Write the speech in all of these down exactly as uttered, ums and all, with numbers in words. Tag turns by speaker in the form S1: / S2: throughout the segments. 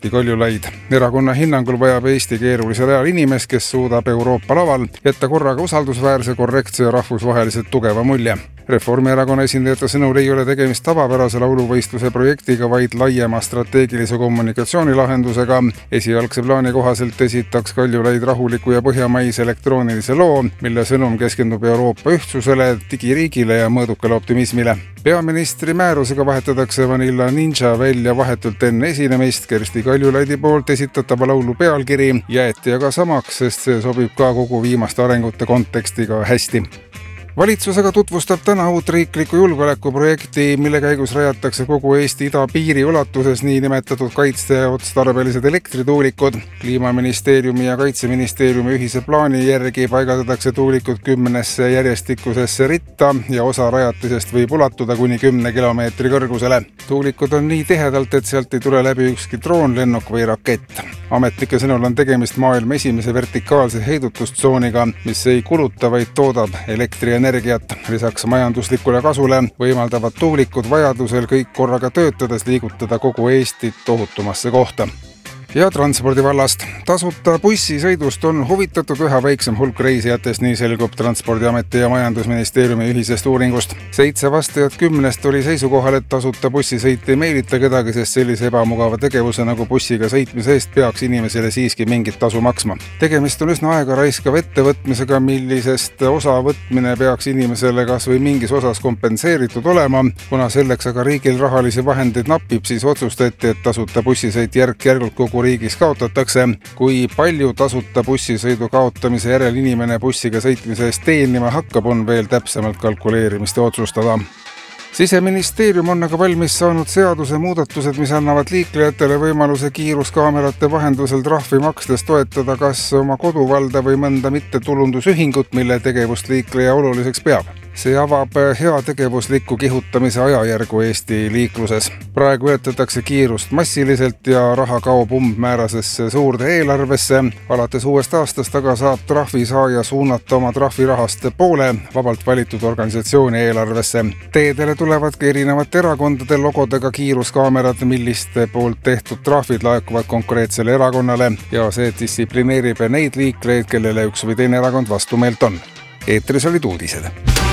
S1: Kersti Kaljulaid. Erakonna hinnangul vajab Eesti keerulisel ajal inimest, kes suudab Euroopa laval jätta korraga usaldusväärse, korrektse ja rahvusvaheliselt tugeva mulje. Reformierakonna esindajate sõnul ei ole tegemist tavapärase lauluvõistluse projektiga, vaid laiema strateegilise kommunikatsioonilahendusega. Esialgse plaani kohaselt esitaks Kaljulaid rahuliku ja põhjamaise elektroonilise loo, mille sõnum keskendub Euroopa ühtsusele, digiriigile ja mõõdukale optimismile. Peaministri määrusega vahetatakse Vanilla Ninja välja vahetult enne esinemist. Kersti Kaljulaidi poolt esitatava laulu pealkiri jäeti aga samaks, sest see sobib ka kogu viimaste arengute kontekstiga hästi. Valitsusega tutvustab täna uut riikliku julgeolekuprojekti, mille käigus rajatakse kogu Eesti idapiiri ulatuses niinimetatud kaitseotstarbelised elektrituulikud. Kliimaministeeriumi ja Kaitseministeeriumi ühise plaani järgi paigatatakse tuulikud kümnesse järjestikusesse ritta ja osa rajatisest võib ulatuda kuni kümne kilomeetri kõrgusele. Tuulikud on nii tihedalt, et sealt ei tule läbi ükski droon, lennuk või rakett. Ametnike sõnul on tegemist maailma esimese vertikaalse heidutustsooniga, mis ei kuluta, vaid toodab elektri energiat. Lisaks majanduslikule kasule võimaldavad tuulikud vajadusel kõik korraga töötades liigutada kogu Eestit tohutumasse kohta. Ja transpordi vallast. Tasuta bussisõidust on huvitatud üha väiksem hulk reisijatest, nii selgub Transpordiameti ja Majandusministeeriumi ühisest uuringust. Seitse vastajat kümnest oli seisukohal, et tasuta bussisõit ei meelita kedagi, sest sellise ebamugava tegevuse nagu bussiga sõitmise eest peaks inimesele siiski mingit tasu maksma. Tegemist on üsna aega raiskav ettevõtmisega, millisest osa võtmine peaks inimesele kas või mingis osas kompenseeritud olema. Kuna selleks aga riigil rahalisi vahendeid napib, siis otsustati, et tasuta bussisõit järk-järgult kogu riigis kaotatakse. Kui palju tasuta bussisõidu kaotamise järel inimene bussiga sõitmise eest teenima hakkab, on veel täpsemalt kalkuleerimist ja otsustada. Siseministeerium on aga valmis saanud seaduse muudatused, mis annavad liiklejatele võimaluse kiiruskaamerate vahendusel trahvi makstes toetada kas oma koduvalda või mõnda mittetulundusühingut, mille tegevust liikleja oluliseks peab. See avab heategevusliku kihutamise ajajärgu Eesti liikluses. Praegu ületatakse kiirust massiliselt ja raha kaob umbmäärasesse suurde eelarvesse. Alates uuest aastast aga saab trahvisaaja suunata oma trahvirahast poole vabalt valitud organisatsiooni eelarvesse. Teedele tulevadki erinevate erakondade logodega kiiruskaamerad, milliste poolt tehtud trahvid laekuvad konkreetsele erakonnale ja see distsiplineerib neid liikleid, kellele üks või teine erakond vastumeelt on. Eetris olid uudised.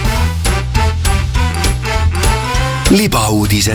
S2: Libauudised.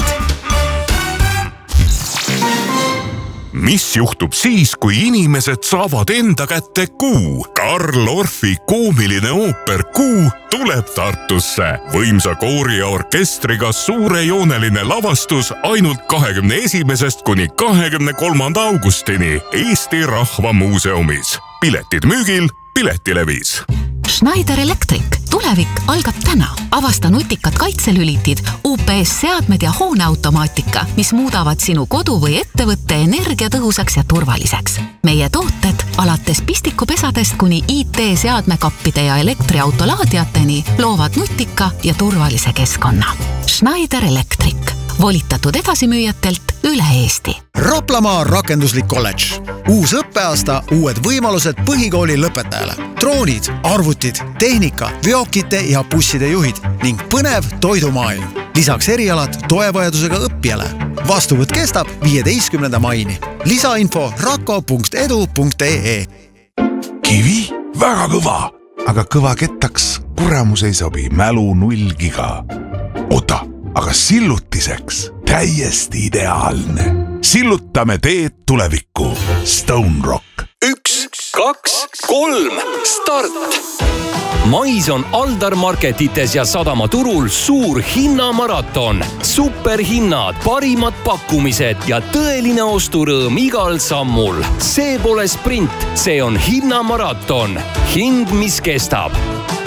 S2: Mis juhtub siis, kui inimesed saavad enda kätte Kuu? Karl Orfi koomiline ooper Kuu tuleb Tartusse. Võimsa koori ja orkestriga suurejooneline lavastus ainult kahekümne esimesest kuni kahekümne kolmanda augustini Eesti Rahva Muuseumis. Piletid müügil Piletilevis.
S3: Schneider Electric. Tulevik algab täna. Avasta nutikad kaitselülitid, U P S-seadmed ja hooneautomaatika, mis muudavad sinu kodu või ettevõtte energiatõhusaks ja turvaliseks. Meie tooted alates pistikupesadest kuni I T-seadmekappide ja elektriautolaadiateni loovad nutika ja turvalise keskkonna. Schneider Electric. Volitatud edasimüüjatelt üle Eesti.
S4: Raplamaa rakenduslik kolledž. Uus õppeaasta, uued võimalused põhikooli lõpetajale. Droonid, arvutid, tehnika, veokite ja busside juhid ning põnev toidumaailm. Lisaks erialad toevajadusega õppijale. Vastuvõtt kestab viieteistkümnenda maini. Lisainfo rako punkt edu punkt ee.
S5: Kivi? Väga kõva, aga kõva kettaks kuramus ei sobi, mälu nullgiga. Ota, aga sillutiseks täiesti ideaalne. Sillutame teed tulevikku. Stone Rock.
S6: Üks, kaks, kolm, start! Mais on Aldar Marketites ja Sadamaturul suur hinnamaraton. Superhinnad, parimad pakkumised ja tõeline osturõõm igal sammul. See pole sprint, see on hinnamaraton. Hind, mis kestab.